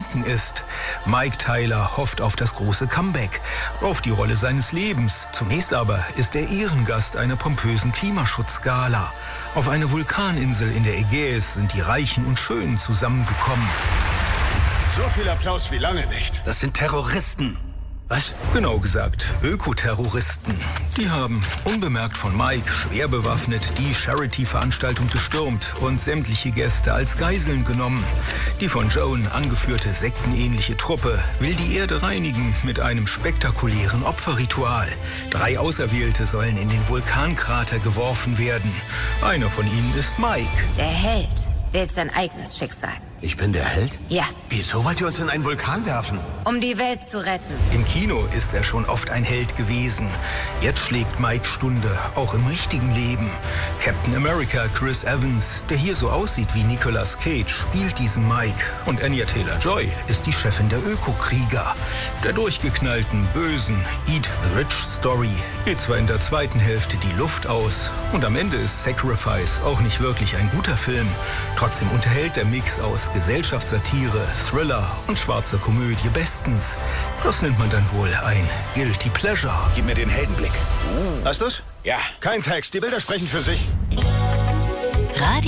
denken ist. Mike Tyler hofft auf das große Comeback, auf die Rolle seines Lebens. Zunächst aber ist er Ehrengast einer pompösen Klimaschutzgala. Auf einer Vulkaninsel in der Ägäis sind die Reichen und Schönen zusammengekommen. So viel Applaus wie lange nicht. Das sind Terroristen. Was? Genau gesagt, Ökoterroristen. Die haben, unbemerkt von Mike, schwer bewaffnet die Charity-Veranstaltung gestürmt und sämtliche Gäste als Geiseln genommen. Die von Joan angeführte sektenähnliche Truppe will die Erde reinigen mit einem spektakulären Opferritual. 3 Auserwählte sollen in den Vulkankrater geworfen werden. Einer von ihnen ist Mike. Der Held wählt sein eigenes Schicksal. Ich bin der Held? Ja, Wieso wollt ihr uns in einen Vulkan werfen? um die Welt zu retten. Im Kino ist er schon oft ein Held gewesen. Jetzt schlägt Mike Stunde, auch im richtigen Leben. Captain America Chris Evans, der hier so aussieht wie Nicolas Cage, spielt diesen Mike. Und Anya Taylor-Joy ist die Chefin der Ökokrieger. Der durchgeknallten, bösen Eat the Rich Story geht zwar in der zweiten Hälfte die Luft aus. Und am Ende ist Sacrifice auch nicht wirklich ein guter Film. Trotzdem unterhält der Mix aus Gesellschaftssatire, Thriller und schwarzer Komödie bestens. Das nennt man dann wohl ein Guilty Pleasure. Gib mir den Heldenblick. Hast du's? Ja. Kein Text, die Bilder sprechen für sich.